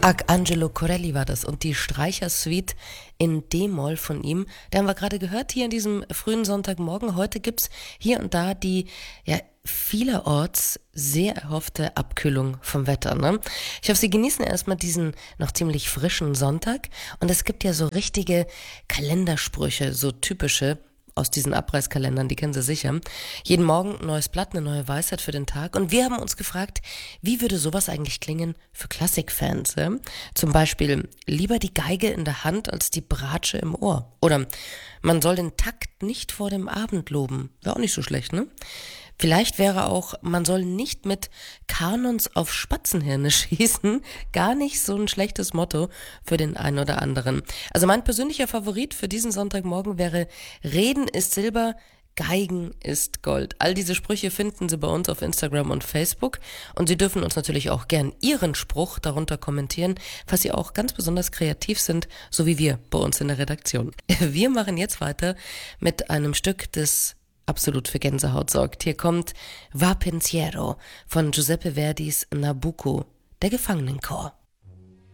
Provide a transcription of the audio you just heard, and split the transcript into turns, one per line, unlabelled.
Arcangelo Corelli war das und die Streichersuite in D-Moll von ihm, da haben wir gerade gehört hier in diesem frühen Sonntagmorgen. Heute gibt's hier und da die vielerorts sehr erhoffte Abkühlung vom Wetter. Ne? Ich hoffe, Sie genießen erstmal diesen noch ziemlich frischen Sonntag und es gibt ja so richtige Kalendersprüche, so typische aus diesen Abreißkalendern, die kennen Sie sicher. Jeden Morgen ein neues Blatt, eine neue Weisheit für den Tag. Und wir haben uns gefragt, wie würde sowas eigentlich klingen für Klassikfans? Ja? Zum Beispiel, lieber die Geige in der Hand als die Bratsche im Ohr. Oder man soll den Takt nicht vor dem Abend loben. Wäre auch nicht so schlecht, ne? Vielleicht wäre auch, man soll nicht mit Kanons auf Spatzenhirne schießen. Gar nicht so ein schlechtes Motto für den einen oder anderen. Also mein persönlicher Favorit für diesen Sonntagmorgen wäre: Reden ist Silber, Geigen ist Gold. All diese Sprüche finden Sie bei uns auf Instagram und Facebook. Und Sie dürfen uns natürlich auch gern Ihren Spruch darunter kommentieren, falls Sie auch ganz besonders kreativ sind, so wie wir bei uns in der Redaktion. Wir machen jetzt weiter mit einem Stück, das absolut für Gänsehaut sorgt. Hier kommt Va Pensiero von Giuseppe Verdis Nabucco, der Gefangenenchor.